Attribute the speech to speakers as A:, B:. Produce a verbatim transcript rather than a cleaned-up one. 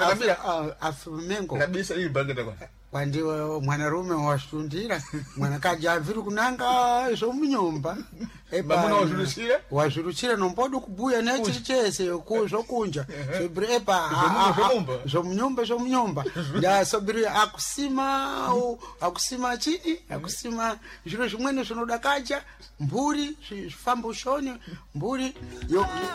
A: kabisa
B: afumengo
A: kabisa hii bangeta kwa
B: kwandiwe mwanarume wasundira mwanakaji aviri kunanga zo munyumba
A: bamuna wazulushira
B: wazulushira nompodu kubuya nechi chese kuzo kunja sobre epa zo munyumba zo munyumba ya sobre akusima akusima chini akusima zviro zvimwene zvinodakaja mburi zvifambo shoni mburi yo